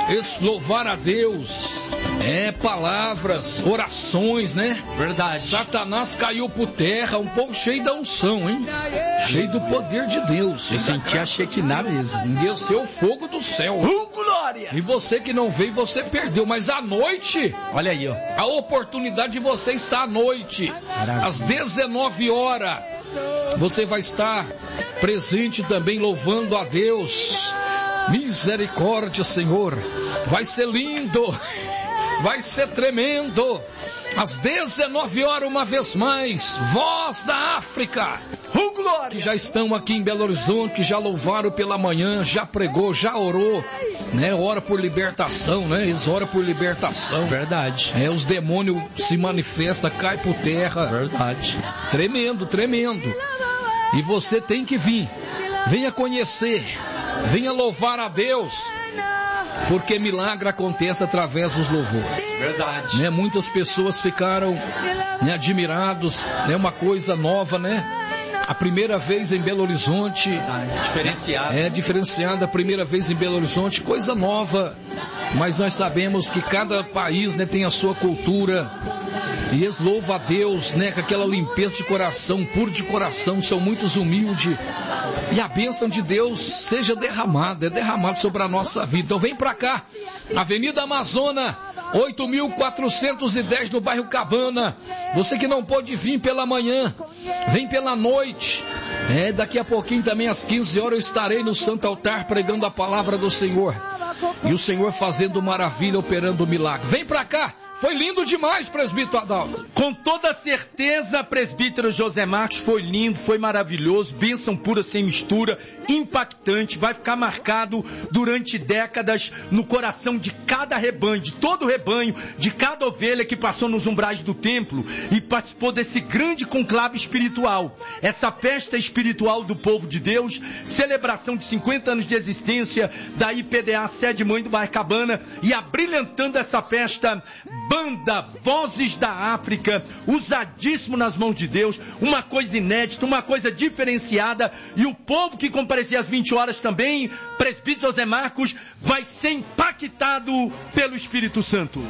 louvar a Deus, palavras, orações, né? Verdade. Satanás caiu por terra, um povo cheio da unção, hein? Cheio do poder de Deus. Eu senti a Shekinah mesmo. Desceu o fogo do céu. Glória! E você que não veio, você perdeu. Mas à noite, olha aí, ó, a oportunidade de você estar à noite, às 19 horas, você vai estar presente também louvando a Deus. Misericórdia, Senhor. Vai ser lindo. Vai ser tremendo. Às 19 horas, uma vez mais, Voz da África, que já estão aqui em Belo Horizonte, que já louvaram pela manhã, já pregou, já orou, né? Ora por libertação, né? Eles oram por libertação. Verdade. Os demônios se manifestam, caem por terra. Verdade. Tremendo, tremendo. E você tem que vir. Venha conhecer, venha louvar a Deus. Porque milagre acontece através dos louvores. Verdade. Né? Muitas pessoas ficaram, né, admirados. É uma coisa nova, né? A primeira vez em Belo Horizonte. Diferenciada. Diferenciada. A primeira vez em Belo Horizonte. Coisa nova. Mas nós sabemos que cada país, né, tem a sua cultura. E eles louvam a Deus, né, com aquela limpeza de coração, puro de coração, são muitos humildes. E a bênção de Deus seja derramada, é derramada sobre a nossa vida. Então vem pra cá, Avenida Amazônia, 8.410 no bairro Cabana. Você que não pode vir pela manhã, vem pela noite. Daqui a pouquinho também às 15 horas eu estarei no Santo Altar pregando a palavra do Senhor. E o Senhor fazendo maravilha, operando milagre. Vem pra cá. Foi lindo demais, presbítero Adalto. Com toda certeza, presbítero José Marcos, foi lindo, foi maravilhoso, bênção pura sem mistura, impactante, vai ficar marcado durante décadas no coração de cada rebanho, de todo o rebanho, de cada ovelha que passou nos umbrais do templo e participou desse grande conclave espiritual, essa festa espiritual do povo de Deus, celebração de 50 anos de existência da IPDA, sede mãe do bairro Cabana, e abrilhantando essa festa, banda Vozes da África, usadíssimo nas mãos de Deus, uma coisa inédita, uma coisa diferenciada, e o povo que comparecia às 20 horas também, presbítero José Marcos, vai ser impactado pelo Espírito Santo.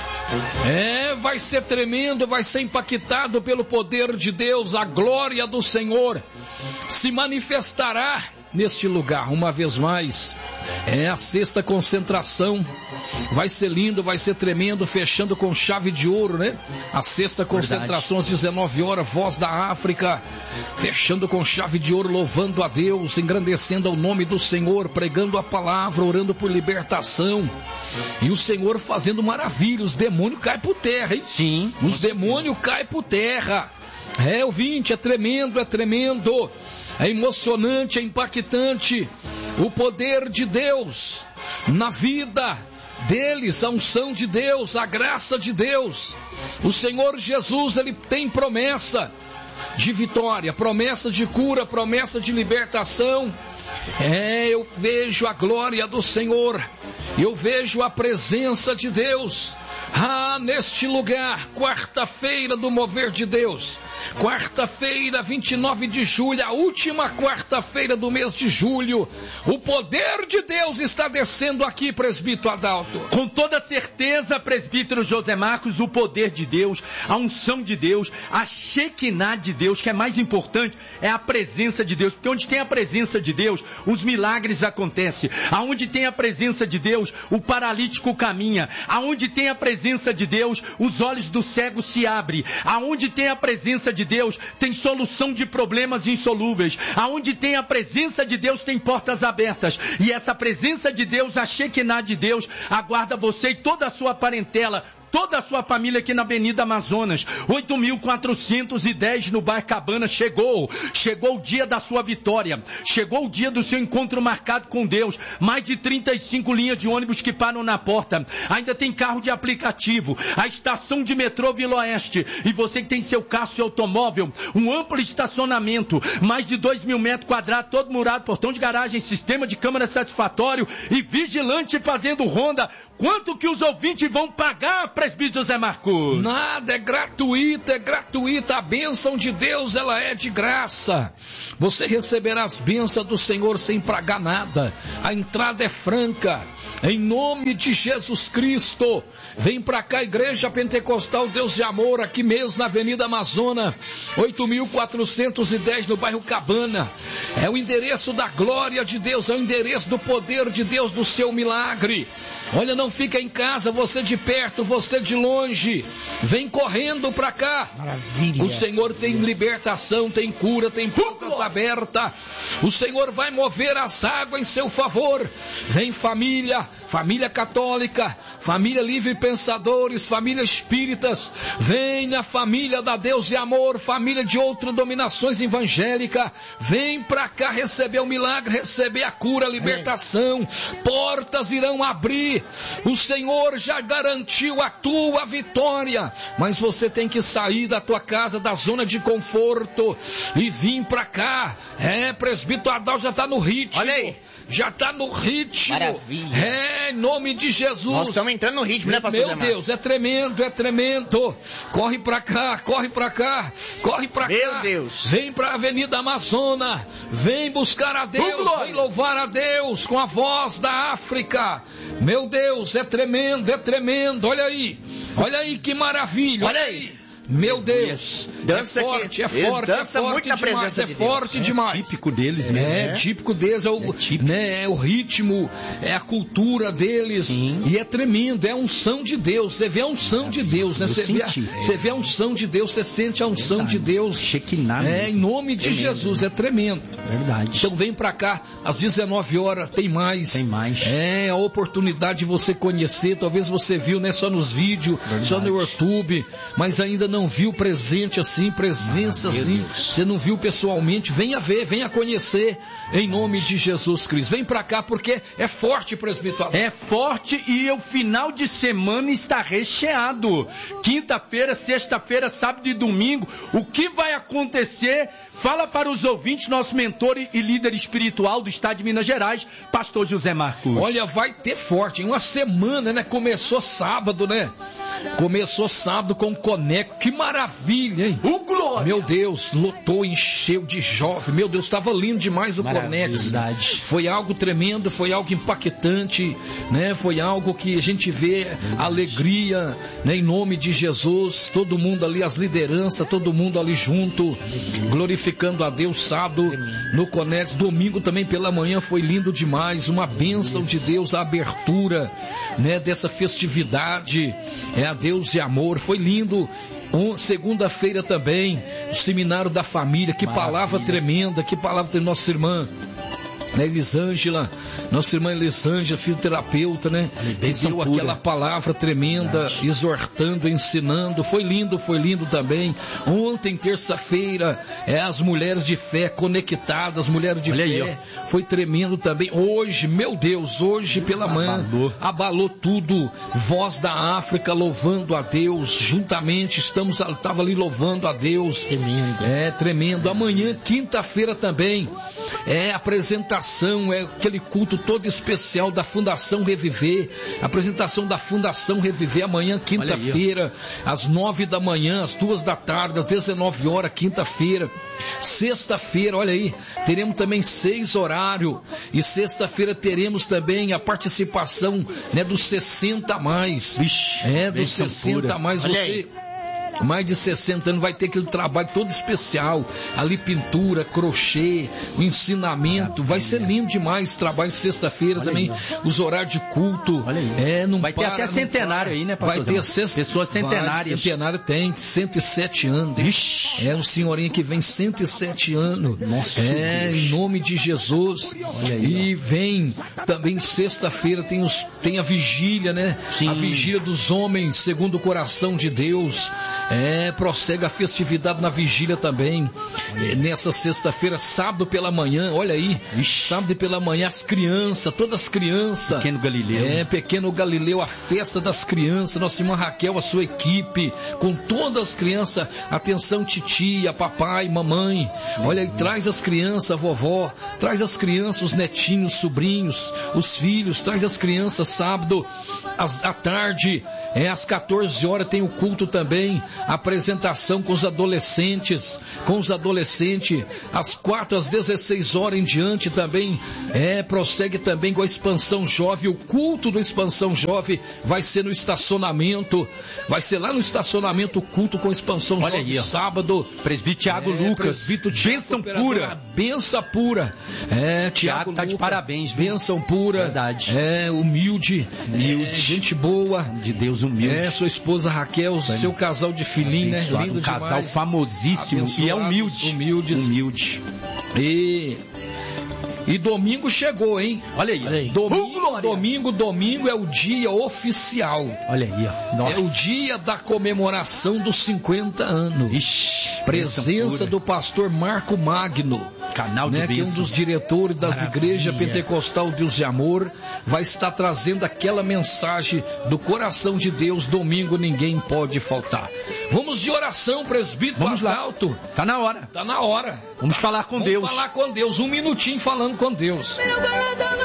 Vai ser tremendo, vai ser impactado pelo poder de Deus, a glória do Senhor se manifestará neste lugar, uma vez mais. A sexta concentração, vai ser lindo, vai ser tremendo, fechando com chave de ouro, né? A sexta concentração às 19 horas, Voz da África, fechando com chave de ouro, louvando a Deus, engrandecendo o nome do Senhor, pregando a palavra, orando por libertação, e o Senhor fazendo maravilhas. Os demônios caem por terra, hein? Sim. Os demônios caem por terra. Ouvinte, é tremendo, é emocionante, é impactante o poder de Deus na vida deles, a unção de Deus, a graça de Deus. O Senhor Jesus, ele tem promessa de vitória, promessa de cura, promessa de libertação. Eu vejo a glória do Senhor, eu vejo a presença de Deus. Neste lugar, quarta-feira do mover de Deus, quarta-feira, 29 de julho, a última quarta-feira do mês de julho, o poder de Deus está descendo aqui, presbítero Adalto. Com toda certeza, presbítero José Marcos, o poder de Deus, a unção de Deus, a Shekinah de Deus, que é mais importante, é a presença de Deus, porque onde tem a presença de Deus, os milagres acontecem. Aonde tem a presença de Deus, o paralítico caminha. Aonde tem a presença de Deus, os olhos do cego se abrem. Aonde tem a presença de Deus, tem solução de problemas insolúveis. Aonde tem a presença de Deus, tem portas abertas. E essa presença de Deus, a Shekinah de Deus, aguarda você e toda a sua parentela, toda a sua família aqui na Avenida Amazonas, 8.410 no bairro Cabana. Chegou o dia da sua vitória, chegou o dia do seu encontro marcado com Deus. Mais de 35 linhas de ônibus que param na porta, ainda tem carro de aplicativo, a estação de metrô Vila Oeste, e você que tem seu carro, seu automóvel, um amplo estacionamento, mais de 2.000 metros quadrados, todo murado, portão de garagem, sistema de câmera satisfatório e vigilante fazendo ronda. Quanto que os ouvintes vão pagar presbítero José Marcos? Nada, é gratuita. A bênção de Deus, ela é de graça. Você receberá as bênçãos do Senhor sem pagar nada. A entrada é franca. Em nome de Jesus Cristo, vem pra cá, Igreja Pentecostal Deus de Amor, aqui mesmo na Avenida Amazônia, 8.410, no bairro Cabana. É o endereço da glória de Deus, é o endereço do poder de Deus, do seu milagre. Olha, não fica em casa, você de perto, você de longe, vem correndo pra cá. Maravilha. O Senhor tem libertação, tem cura, tem portas abertas. O Senhor vai mover as águas em seu favor. Vem família católica, família livre pensadores, família espíritas, venha família da Deus e Amor, família de outras dominações evangélicas, vem pra cá receber o milagre, receber a cura, a libertação, portas irão abrir, o Senhor já garantiu a tua vitória, mas você tem que sair da tua casa, da zona de conforto e vir pra cá. Presbítero Adalto já está no ritmo. Olha aí. Já está no ritmo. Maravilha. Em nome de Jesus. Nós estamos entrando no ritmo, né, pastor Zé Marcos? Meu Deus, é tremendo. Corre pra cá. Meu Deus. Vem pra Avenida Amazônia. Vem buscar a Deus. Vem louvar a Deus com a voz da África. Meu Deus, é tremendo. Olha aí que maravilha. Olha aí. Meu Deus, dança é forte demais, é forte demais. É típico deles mesmo. É típico deles, é o ritmo, é a cultura deles. Sim. E é tremendo, é a unção de Deus. Você vê a unção de Deus, né? Você vê a unção de Deus, você sente a unção de Deus. Em nome de Jesus, é tremendo. Verdade. Então vem pra cá, às 19 horas, tem mais. É a oportunidade de você conhecer, talvez você viu, né, só nos vídeos, só no YouTube, mas ainda não viu presença assim, você não viu pessoalmente, venha ver, venha conhecer, em nome de Jesus Cristo. Vem pra cá porque é forte, presbítero. É forte e o final de semana está recheado. Quinta-feira, sexta-feira, sábado e domingo, o que vai acontecer? Fala para os ouvintes, nosso mentor e líder espiritual do estado de Minas Gerais, pastor José Marcos. Olha, vai ter forte, em uma semana, né? Começou sábado, né? Começou sábado com o Coneco, que maravilha, hein? O glória! Meu Deus, lotou, encheu de jovem, meu Deus, estava lindo demais o Coneco. Foi algo tremendo, foi algo impactante, né? Foi algo que a gente vê alegria, né? Em nome de Jesus, todo mundo ali, as lideranças, todo mundo ali junto, glorificando a Deus. Sábado no Conex, domingo também pela manhã foi lindo demais, uma bênção de Deus, a abertura, né, dessa festividade, a Deus e Amor, foi lindo. Segunda-feira também, o seminário da família, que palavra tremenda, que palavra tem nossa irmã Elisângela, nossa irmã Elisângela, fisioterapeuta, né? Deu aquela palavra tremenda, exortando, ensinando. Foi lindo também. Ontem, terça-feira, as mulheres de fé conectadas, mulheres de fé. Aí, foi tremendo também. Hoje, meu Deus, hoje pela manhã, abalou tudo. Voz da África louvando a Deus. Juntamente estava ali louvando a Deus. Tremendo. Tremendo. Amanhã, quinta-feira também, apresentação, aquele culto todo especial da Fundação Reviver, apresentação da Fundação Reviver amanhã, quinta-feira, às 9 da manhã, às 2 da tarde, às 19 horas, quinta-feira. Sexta-feira, olha aí, teremos também 6 horários, e sexta-feira teremos também a participação, né, dos 60 a mais. Dos 60 a mais, você... Mais de 60 anos vai ter aquele trabalho todo especial, ali pintura, crochê, o ensinamento, vai ser lindo demais esse trabalho. Sexta-feira também, os horários de culto, não vai ter até centenário aí, né, pastor? Vai ter pessoas centenárias. Centenário tem 107 anos. Um senhorinho que vem 107 anos. Nossa, em nome de Jesus. E vem também sexta-feira tem a vigília, né? Sim. A vigília dos homens segundo o coração de Deus. Prossegue a festividade na vigília também. Nessa sexta-feira, sábado pela manhã, olha aí, sábado pela manhã, as crianças, todas as crianças. Pequeno Galileu. Pequeno Galileu, a festa das crianças, nossa irmã Raquel, a sua equipe, com todas as crianças, atenção titia, papai, mamãe, olha aí, traz as crianças, a vovó, traz as crianças, os netinhos, sobrinhos, os filhos, traz as crianças sábado, à tarde, às 14 horas tem o culto também, apresentação com os adolescentes, às 4 às 16 horas em diante também, prossegue também com a Expansão Jovem, o culto do Expansão Jovem vai ser no estacionamento, vai ser lá no estacionamento o culto com a Expansão Olha Jovem, aí, sábado. Presbítero Tiago Lucas, bênção pura. Benção pura. Tiago tá de parabéns, viu? Bênção pura. Verdade. Humilde. Gente boa. De Deus humilde. Sua esposa Raquel, seu casal de filhinho, né? Lindo casal demais. Famosíssimo. Abençoados, e é humilde. E domingo chegou, hein? Olha aí. Domingo é o dia oficial. Olha aí, ó. Nossa. É o dia da comemoração dos 50 anos. Ixi, presença do pastor Marco Magno, canal de que é um dos diretores das igrejas Pentecostal Deus e Amor, vai estar trazendo aquela mensagem do coração de Deus. Domingo ninguém pode faltar. Vamos de oração, presbítero Adalto. Tá na hora. Vamos falar com Deus. Vamos falar com Deus. 1 minutinho falando com Deus.